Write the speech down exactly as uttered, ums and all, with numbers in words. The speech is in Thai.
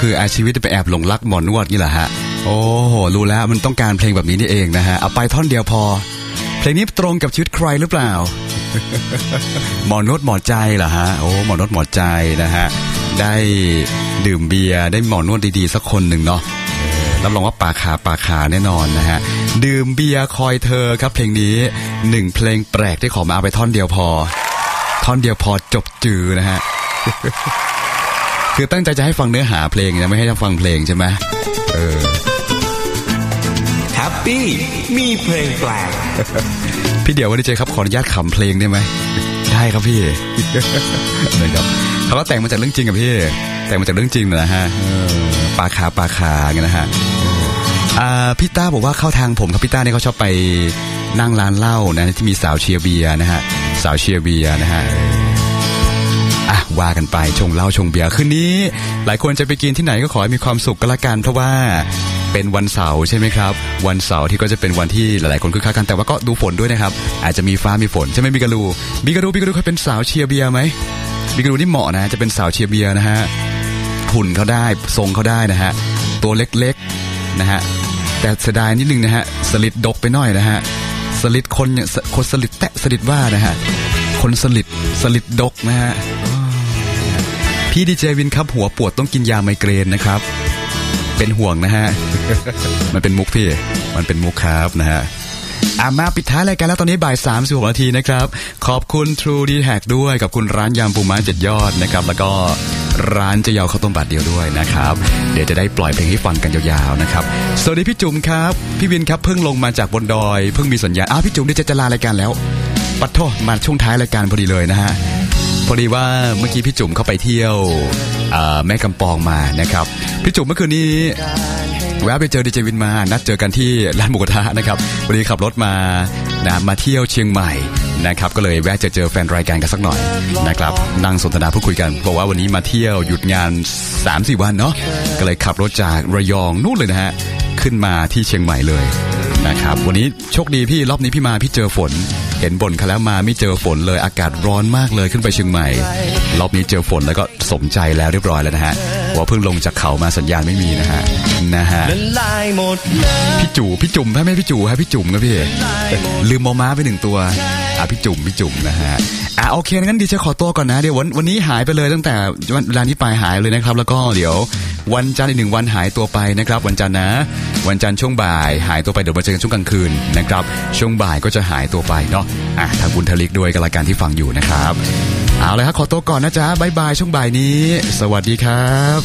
คืออาชีวิตไปแอบหลงรักหมอนวดนี่แหละฮะโอ้โหรู้แล้วมันต้องการเพลงแบบนี้นี่เองนะฮะเอาไปท่อนเดียวพอเพลงนี้ตรงกับชีวิตใครหรือเปล่า หมอนวดหมอใจเหรอฮะโอ้หมอนวดหมอใจนะฮะได้ดื่มเบียร์ได้หมอนวดดีๆสักคนหนึ่งเนาะรับรองว่าปากขาปากขาแน่นอนนะฮะดื่มเบียร์คอยเธอครับเพลงนี้หนึ่งเพลงแปลกที่ขอมาเอาไปท่อนเดียวพอท่อนเดียวพอจบจือนะฮะ คือตั้งใจจะให้ฟังเนื้อหาเพลงนะไม่ให้ฟังเพลงใช่ไหมเออแฮปปี้มีเพลงแปลกพี่เดี๋ยววันนี้เจครับขออนุญาตขำเพลงได้ไหมได้ครับพี่ นะครับเขาก็แต่งมาจากเรื่องจริงกับพี่แต่งมาจากเรื่องจริงนะฮะปาคาปาคาไงนะฮะอ่าพี่ต้าบอกว่าเข้าทางผมครับพี่ต้าเนี่ยเขาชอบไปนั่งร้านเหล้านะที่มีสาวเชียร์เบียร์นะฮะสาวเชียร์เบียร์นะฮะอ่ะว่ากันไปชงเหล้าชงเบียร์คืนนี้หลายคนจะไปกินที่ไหนก็ขอให้มีความสุขก็แล้วกันเพราะว่าเป็นวันเสาร์ใช่ไหมครับวันเสาร์ที่ก็จะเป็นวันที่หลายๆคนคึกคักกันแต่ว่าก็ดูฝนด้วยนะครับอาจจะมีฟ้ามีฝนใช่ไหมบิกาลูบิกาลูบิกาลูเคยเป็นสาวเชียร์เบียร์ไหมบิกาลูนี่เหมาะนะจะเป็นสาวเชียร์เบียร์นะฮะหุ่นเขาได้ทรงเขาได้นะฮะตัวเล็กๆนะฮะแต่เสียดายนิดนึงนะฮะสลิดดกไปหน่อยนะฮะสลิดคนเนี่ยคนสลิดแตะสลิดว่านะฮะคนสลิดสลิดดกนะฮะพี่ดีเจวินครับหัวปวดต้องกินยาไมเกรนนะครับเป็นห่วงนะฮะ มันเป็นมุกพี่มันเป็นมุกครับนะฮะอ่ะมาปิดท้ายรายการแล้วตอนนี้บ่ายสามสิบหกนาทีนะครับขอบคุณ True ดี แท็ก ด้วยกับคุณร้านยำปูม้าเจ็ดยอดนะครับแล้วก็ร้านเจะยาวข้าวต้มบาทเดียวด้วยนะครับเดี๋ยวจะได้ปล่อยเพลงให้ฟังกันยาวๆนะครับสวัสดีพี่จุ๋มครับพี่วินครับเพิ่งลงมาจากบนดอยเพิ่งมีสัญญาณอ้าวพี่จุ๋มได้จะลารายการแล้วปัดโทษมาช่วงท้ายรายการพอดีเลยนะฮะพอดีว่าเมื่อกี้พี่จุ๋มเข้าไปเที่ยวแม่กำปองมานะครับพี่จุ๋มเมื่อคืนนี้แวะไปเจอดีเจวินมานัดเจอกันที่ร้านหมูกระทะนะครับวันนี้ขับรถมานะมาเที่ยวเชียงใหม่นะครับก็เลยแวะเจอเจอแฟนรายการกันสักหน่อยนะครับนั่งสนทนาพูดคุยกันบอกว่าวันนี้มาเที่ยวหยุดงาน สามสี่ วันเนาะก็เลยขับรถจากระยองนู่นเลยนะฮะขึ้นมาที่เชียงใหม่เลยนะครับวันนี้โชคดีพี่รอบนี้พี่มาพี่เจอฝนเห็นบ่นเขาแล้วมาไม่เจอฝนเลยอากาศร้อนมากเลยขึ้นไปเชียงใหม่รอบนี้เจอฝนแล้วก็สมใจแล้วเรียบร้อยแล้วนะฮะว่าเพิ่งลงจากเขามาสัญญาณไม่มีนะฮะนะฮะพี่จู่พี่จุ่มไม่พี่จู่ฮะพี่จุ่มครับพี่ลืมมอม้าไปหนึ่งตัวอ่ะพี่จุ่มพี่จุ่มนะฮะอ่ะโอเคงั้นดิฉันขอตัวก่อนนะเดี๋ยววันวันนี้หายไปเลยตั้งแต่วันเวลานี้ไปหายเลยนะครับแล้วก็เดี๋ยววันจันทร์อีกหนึ่งวันหายตัวไปนะครับวันจันทร์นะวันจันทร์ช่วงบ่ายหายตัวไปเดี๋ยวมาเจอกันช่วงกลางคืนนะครับช่วงบ่ายก็จะหายตัวไปเนาะอ่ะทางบุญทลิกด้วยกับรายการที่ฟังอยู่นะครับเอาเลยครับขอตัวก่อนนะจ๊ะบ๊ายบายช่วงบ่ายนี้สวัสดีครับ